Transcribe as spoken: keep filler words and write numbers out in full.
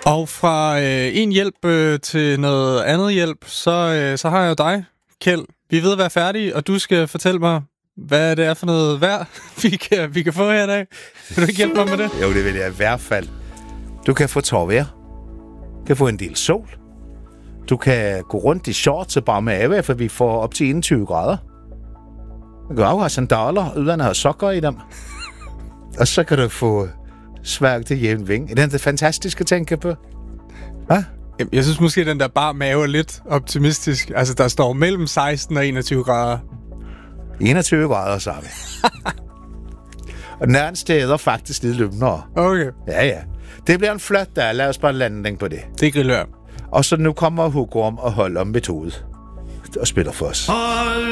Og fra øh, en hjælp øh, til noget andet hjælp, så, øh, så har jeg jo dig, Kjeld. Vi er ved at være færdige, og du skal fortælle mig, hvad det er for noget vejr, vi kan, vi kan få her i dag. Vil du ikke hjælpe mig med det? Jo, det vil jeg i hvert fald. Du kan få tårvejr. Du kan få en del sol. Du kan gå rundt i shorts og bare mave, for vi får op til enogtyve grader. Du kan også have sandaler, uden at have sokker i dem. Og så kan du få sværk til jævn ving. Er det det fantastiske at tænke på? Hvad? Jeg synes måske, den der bare mave er lidt optimistisk. Altså, der står mellem seksten og enogtyve grader. enogtyve grader, så vi. Og den anden steder faktisk lidt løbnere. Okay. Ja, ja. Det bliver en flot dag. Lad os bare lande den på det. Det er grillør. Og så nu kommer Hugo om og holder om metode og spiller for os.